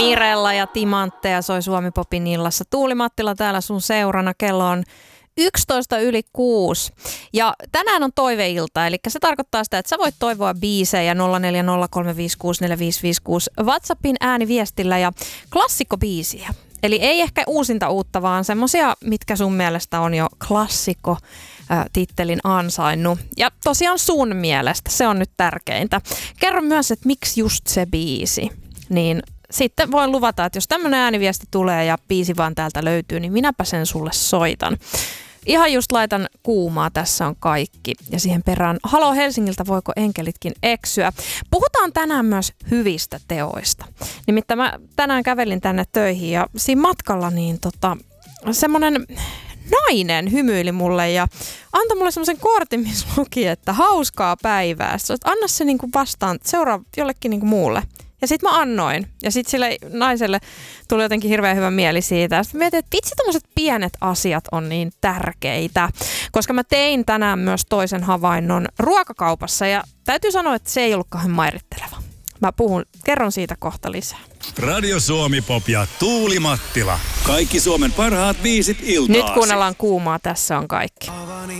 Mirella ja Timantteja soi Suomi-popin illassa. Tuuli Mattila täällä sun seurana. Kello on 11:06. Ja tänään on toiveilta, eli se tarkoittaa sitä, että sä voit toivoa biisejä 0403564556 WhatsAppin ääniviestillä ja klassikkobiisiä. Eli ei ehkä uusinta uutta, vaan semmosia, mitkä sun mielestä on jo klassikko tittelin ansainnut. Ja tosiaan sun mielestä, se on nyt tärkeintä. Kerro myös, että miksi just se biisi. Niin sitten voin luvata, että jos tämmönen ääniviesti tulee ja biisi vaan täältä löytyy, niin minäpä sen sulle soitan. Ihan just laitan kuumaa, tässä on kaikki. Ja siihen perään, halo Helsingiltä, voiko enkelitkin eksyä? Puhutaan tänään myös hyvistä teoista. Nimittäin mä tänään kävelin tänne töihin ja siinä matkalla niin semmonen nainen hymyili mulle ja antoi mulle semmoisen kortin, missä luki, että hauskaa päivää. Sitten anna se niinku vastaan, seuraa jollekin niinku muulle. Ja sit mä annoin. Ja sit sille naiselle tuli jotenkin hirveän hyvä mieli siitä. Sitten mietin, että vitsi tommoset pienet asiat on niin tärkeitä. Koska mä tein tänään myös toisen havainnon ruokakaupassa ja täytyy sanoa, että se ei ollut kauhean mairitteleva. Mä kerron siitä kohta lisää. Radio Suomi Pop ja Tuuli Mattila. Kaikki Suomen parhaat biisit iltaasi. Nyt kuunnellaan kuumaa, tässä on kaikki.